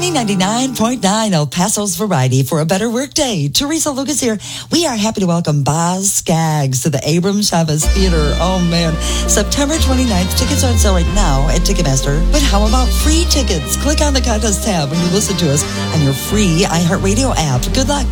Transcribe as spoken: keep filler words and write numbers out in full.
Money ninety-nine point nine, El Paso's Variety for a better workday. Teresa Lucas here. We are happy to welcome Boz Scaggs to the Abram Chavez Theater. Oh, man. September twenty-ninth. Tickets are on sale right now at Ticketmaster. But how about free tickets? Click on the contest tab when you listen to us on your free iHeartRadio app. Good luck.